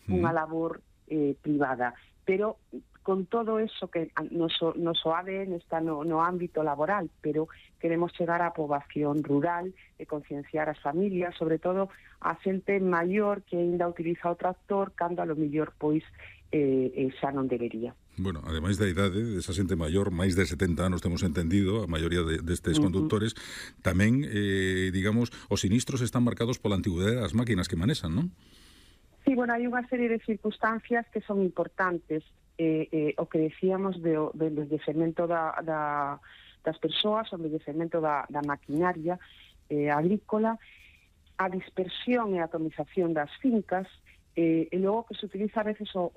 unha labor privada. Pero con todo eso que noso ADN está no ámbito laboral, pero queremos chegar á poboación rural e concienciar as familias, sobre todo a xente maior que ainda utiliza o tractor cando a lo mellor pois xa non debería. Bueno, ademais da idade desa xente maior, máis de 70 anos temos entendido, a maioría destes conductores, tamén, digamos, os sinistros están marcados pola antigüedade das máquinas que manexan, non? Sí, bueno, hai unha serie de circunstancias que son importantes. O que decíamos do envellecemento das persoas, o envellecemento da maquinaria agrícola, a dispersión e atomización das fincas, e logo que se utiliza a veces o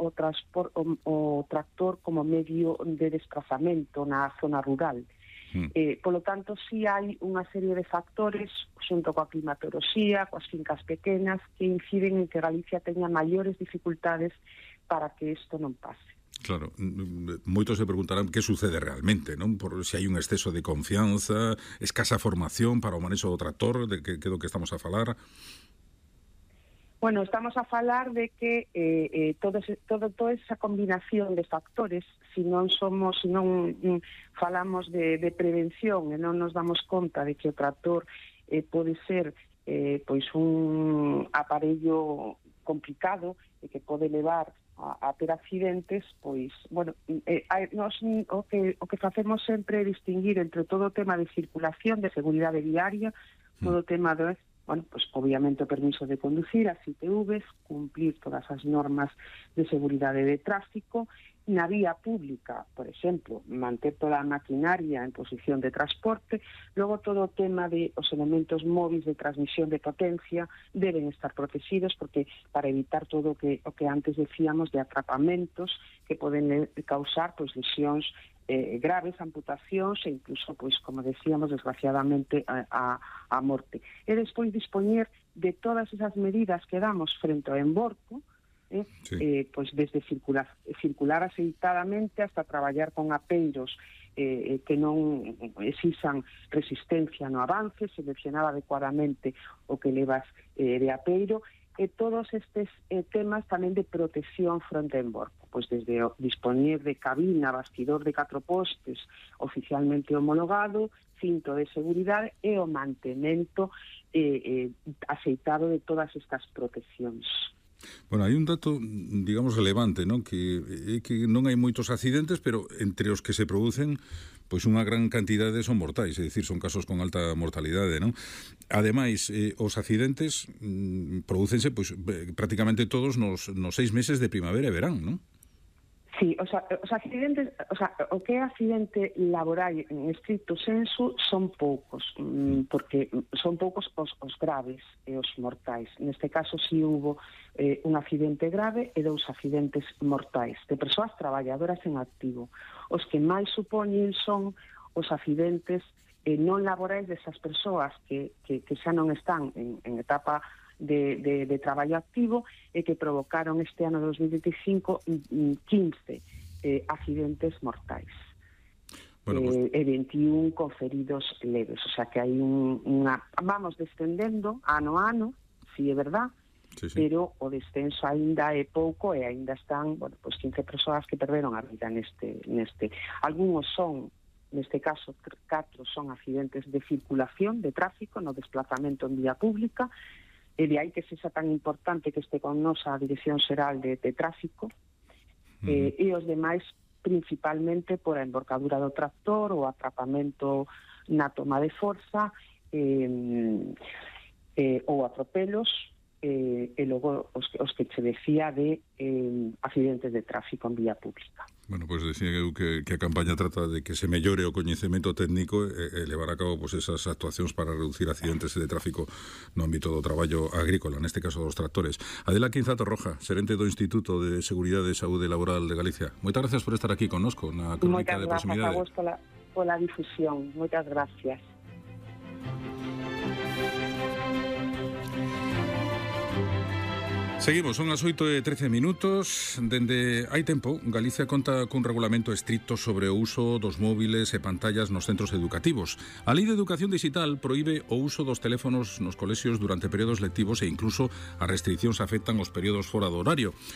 tractor como medio de desplazamento na zona rural. Polo tanto, sí hai unha serie de factores xunto coa climatoloxía, coas fincas pequenas, que inciden en que Galicia teña maiores dificultades para que isto non pase. Claro, moitos se preguntarán que sucede realmente, non? Por se hai un exceso de confianza, escasa formación para o manexo do tractor, de que do que estamos a falar. Bueno, estamos a falar de que toda esa combinación de factores, se non falamos de prevención e non nos damos conta de que o tractor pode ser pois un aparello complicado e que pode levar a ter accidentes, pois, bueno, nos, o que facemos sempre é distinguir entre todo o tema de circulación, de seguridade viaria, todo o tema de, bueno, pues obviamente o permiso de conducir, as ITVs, cumplir todas as normas de seguridade de tráfico, na vía pública, por exemplo, manter toda a maquinaria en posición de transporte, logo todo o tema de os elementos móviles de transmisión de potencia deben estar protegidos, porque para evitar todo o que antes decíamos de atrapamentos que poden causar pois lesións graves, amputacións e incluso, pois como decíamos, desgraciadamente a morte. E despois dispoñer de todas esas medidas que damos frente ao emborco, pois desde circular aceitadamente hasta traballar con apeiros que non exixan resistencia no avance, seleccionar adecuadamente o que levas de apeiro, e todos estes temas tamén de protección fronte a emborco, pois desde dispoñer de cabina, bastidor de 4 postes oficialmente homologado, cinto de seguridade e o mantemento aceitado de todas estas proteccións. Bueno, hai un dato, digamos, relevante, non? Que non hai moitos accidentes, pero entre os que se producen, pois unha gran cantidade son mortais, é dicir, son casos con alta mortalidade, non? Ademais, os accidentes prodúcense, pois, prácticamente todos nos 6 meses de primavera e verán, non? Sí, os accidentes, o que é accidente laboral en estricto senso son poucos, porque son poucos os graves e os mortais. Neste caso, si hubo un accidente grave e 2 accidentes mortais de persoas traballadoras en activo. Os que máis supoñen son os accidentes non laborais desas persoas que xa non están en etapa de traballo activo e que provocaron este ano 2025 15 accidentes mortais. Bueno, pues, e 21 con feridos leves, o sea que hai vamos descendendo ano a ano, si é verdad, sí. Pero o descenso aínda é pouco e aínda están, bueno, pues 15 persoas que perderon a vida neste. Algúns son, neste caso 4 son accidentes de circulación, de tráfico, no desplazamento en vía pública, e de aí que sexa tan importante que este con nos a Dirección Xeral de Tráfico, e os demais principalmente por a emborcadura do tractor, o atrapamento na toma de forza, ou atropelos, e logo os que che decía de accidentes de tráfico en vía pública. Bueno, pois decía eu que a campaña trata de que se mellore o coñecemento técnico e levar a cabo pois esas actuacións para reducir accidentes de tráfico no ámbito do traballo agrícola, neste caso dos tractores. Adela Quinzato Roja, xerente do Instituto de Seguridade e Saúde Laboral de Galicia. Moitas gracias por estar aquí connosco na Crónica de Proximidade. Moitas gracias a vos pola difusión. Moitas gracias. Seguimos, son as 8:13. Dende hai tempo, Galicia conta cun regulamento estricto sobre o uso dos móviles e pantallas nos centros educativos. A Lei de Educación Digital proíbe o uso dos teléfonos nos colexios durante períodos lectivos e incluso as restriccións afectan os períodos fora do horario.